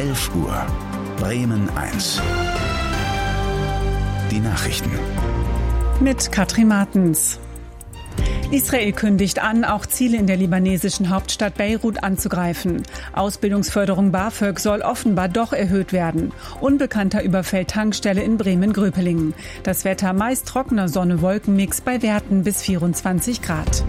11 Uhr. Bremen 1. Die Nachrichten. Mit Katrin Martens. Israel kündigt an, auch Ziele in der libanesischen Hauptstadt Beirut anzugreifen. Ausbildungsförderung BAföG soll offenbar doch erhöht werden. Unbekannter überfällt Tankstelle in Bremen-Gröpelingen. Das Wetter meist trockener Sonne-Wolken-Mix bei Werten bis 24 Grad.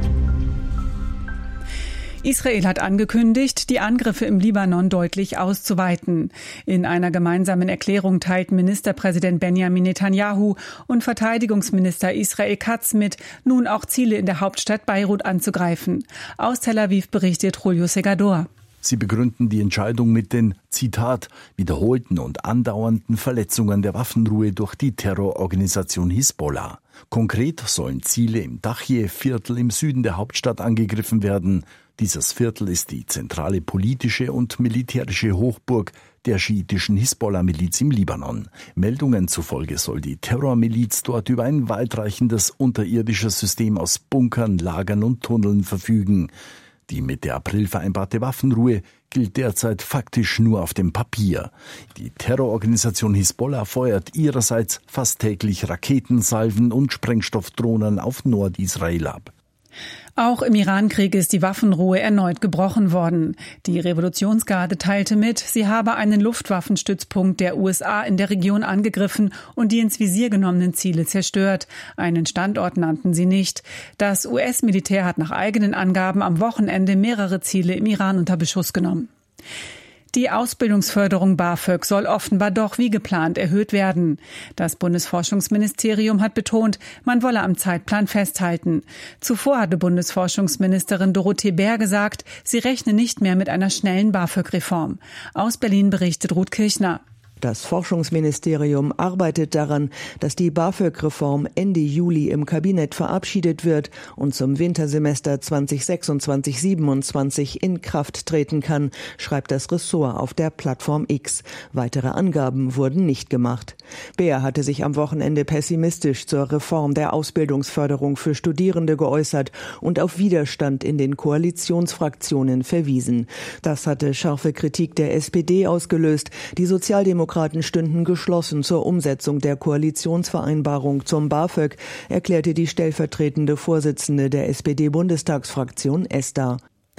Israel hat angekündigt, die Angriffe im Libanon deutlich auszuweiten. In einer gemeinsamen Erklärung teilten Ministerpräsident Benjamin Netanyahu und Verteidigungsminister Israel Katz mit, nun auch Ziele in der Hauptstadt Beirut anzugreifen. Aus Tel Aviv berichtet Julio Segador. Sie begründen die Entscheidung mit den, Zitat, wiederholten und andauernden Verletzungen der Waffenruhe durch die Terrororganisation Hisbollah. Konkret sollen Ziele im Dachje-Viertel im Süden der Hauptstadt angegriffen werden. Dieses Viertel ist die zentrale politische und militärische Hochburg der schiitischen Hisbollah-Miliz im Libanon. Meldungen zufolge soll die Terrormiliz dort über ein weitreichendes unterirdisches System aus Bunkern, Lagern und Tunneln verfügen. Die Mitte April vereinbarte Waffenruhe gilt derzeit faktisch nur auf dem Papier. Die Terrororganisation Hisbollah feuert ihrerseits fast täglich Raketensalven und Sprengstoffdrohnen auf Nordisrael ab. Auch im Iran-Krieg ist die Waffenruhe erneut gebrochen worden. Die Revolutionsgarde teilte mit, sie habe einen Luftwaffenstützpunkt der USA in der Region angegriffen und die ins Visier genommenen Ziele zerstört. Einen Standort nannten sie nicht. Das US-Militär hat nach eigenen Angaben am Wochenende mehrere Ziele im Iran unter Beschuss genommen. Die Ausbildungsförderung BAföG soll offenbar doch wie geplant erhöht werden. Das Bundesforschungsministerium hat betont, man wolle am Zeitplan festhalten. Zuvor hatte Bundesforschungsministerin Dorothee Bär gesagt, sie rechne nicht mehr mit einer schnellen BAföG-Reform. Aus Berlin berichtet Ruth Kirchner. Das Forschungsministerium arbeitet daran, dass die BAföG-Reform Ende Juli im Kabinett verabschiedet wird und zum Wintersemester 2026/27 in Kraft treten kann, schreibt das Ressort auf der Plattform X. Weitere Angaben wurden nicht gemacht. Bär hatte sich am Wochenende pessimistisch zur Reform der Ausbildungsförderung für Studierende geäußert und auf Widerstand in den Koalitionsfraktionen verwiesen. Das hatte scharfe Kritik der SPD ausgelöst. Die Sozialdemokraten stünden geschlossen zur Umsetzung der Koalitionsvereinbarung zum BAföG, erklärte die stellvertretende Vorsitzende der SPD-Bundestagsfraktion Esther.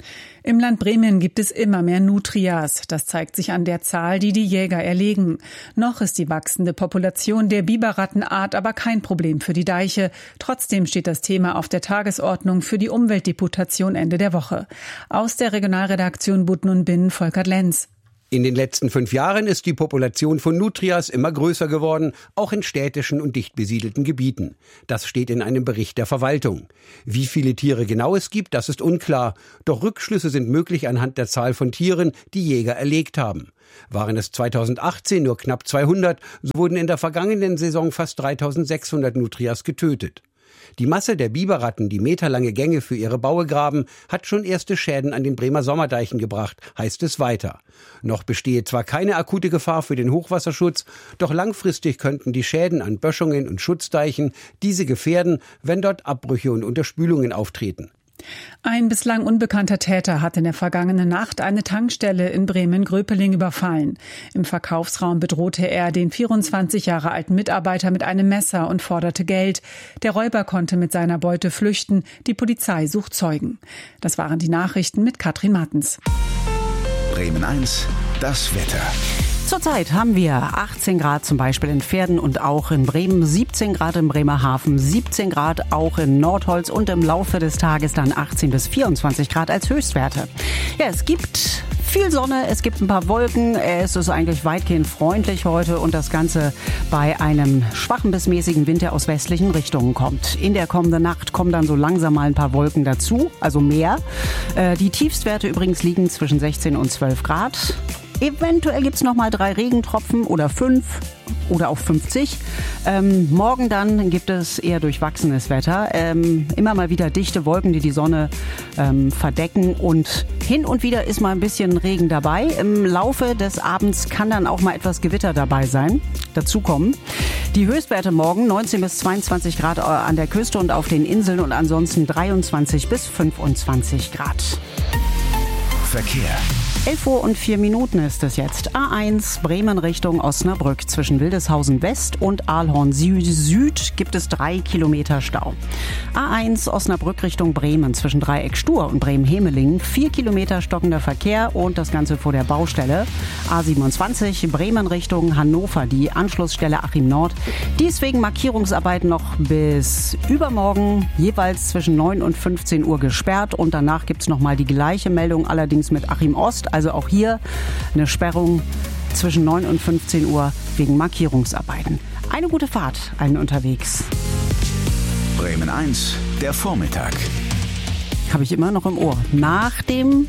Im Land Bremen gibt es immer mehr Nutrias. Das zeigt sich an der Zahl, die die Jäger erlegen. Noch ist die wachsende Population der Biberrattenart aber kein Problem für die Deiche. Trotzdem steht das Thema auf der Tagesordnung für die Umweltdeputation Ende der Woche. Aus der Regionalredaktion Budden und Binnen Volkert Lenz. In den letzten 5 Jahren ist die Population von Nutrias immer größer geworden, auch in städtischen und dicht besiedelten Gebieten. Das steht in einem Bericht der Verwaltung. Wie viele Tiere genau es gibt, das ist unklar. Doch Rückschlüsse sind möglich anhand der Zahl von Tieren, die Jäger erlegt haben. Waren es 2018 nur knapp 200, so wurden in der vergangenen Saison fast 3600 Nutrias getötet. Die Masse der Biberratten, die meterlange Gänge für ihre Baue graben, hat schon erste Schäden an den Bremer Sommerdeichen gebracht, heißt es weiter. Noch bestehe zwar keine akute Gefahr für den Hochwasserschutz, doch langfristig könnten die Schäden an Böschungen und Schutzdeichen diese gefährden, wenn dort Abbrüche und Unterspülungen auftreten. Ein bislang unbekannter Täter hat in der vergangenen Nacht eine Tankstelle in Bremen-Gröpeling überfallen. Im Verkaufsraum bedrohte er den 24 Jahre alten Mitarbeiter mit einem Messer und forderte Geld. Der Räuber konnte mit seiner Beute flüchten. Die Polizei sucht Zeugen. Das waren die Nachrichten mit Katrin Martens. Bremen 1, das Wetter. Zurzeit haben wir 18 Grad zum Beispiel in Pferden und auch in Bremen, 17 Grad in Bremerhaven, 17 Grad auch in Nordholz und im Laufe des Tages dann 18 bis 24 Grad als Höchstwerte. Ja, es gibt viel Sonne, es gibt ein paar Wolken, es ist eigentlich weitgehend freundlich heute und das Ganze bei einem schwachen bis mäßigen Wind, der aus westlichen Richtungen kommt. In der kommenden Nacht kommen dann so langsam mal ein paar Wolken dazu, also mehr. Die Tiefstwerte übrigens liegen zwischen 16 und 12 Grad. Eventuell gibt es nochmal 3 Regentropfen oder 5 oder auch 50. Morgen dann gibt es eher durchwachsenes Wetter. Immer mal wieder dichte Wolken, die die Sonne verdecken. Und hin und wieder ist mal ein bisschen Regen dabei. Im Laufe des Abends kann dann auch mal etwas Gewitter dabei sein, dazukommen. Die Höchstwerte morgen 19 bis 22 Grad an der Küste und auf den Inseln und ansonsten 23 bis 25 Grad. Verkehr. 11:04 ist es jetzt. A1 Bremen Richtung Osnabrück. Zwischen Wildeshausen West und Ahlhorn Süd gibt es 3 Kilometer Stau. A1 Osnabrück Richtung Bremen. Zwischen Dreieck Stur und Bremen-Hemelingen 4 Kilometer stockender Verkehr und das Ganze vor der Baustelle. A27 Bremen Richtung Hannover. Die Anschlussstelle Achim Nord. Die ist wegen Markierungsarbeiten noch bis übermorgen jeweils zwischen 9 und 15 Uhr gesperrt. Und danach gibt es nochmal die gleiche Meldung, allerdings mit Achim Ost. Also auch hier eine Sperrung zwischen 9 und 15 Uhr wegen Markierungsarbeiten. Eine gute Fahrt allen unterwegs. Bremen 1, der Vormittag. Habe ich immer noch im Ohr. Nach dem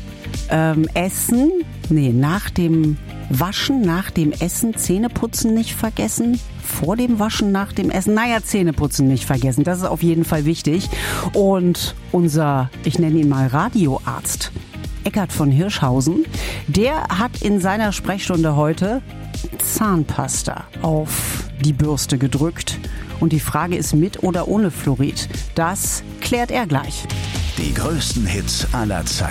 nach dem Waschen, nach dem Essen, Zähneputzen nicht vergessen. Vor dem Waschen, nach dem Essen, Zähneputzen nicht vergessen. Das ist auf jeden Fall wichtig. Und unser, ich nenne ihn mal Radioarzt, Eckart von Hirschhausen, der hat in seiner Sprechstunde heute Zahnpasta auf die Bürste gedrückt. Und die Frage ist mit oder ohne Fluorid. Das klärt er gleich. Die größten Hits aller Zeiten.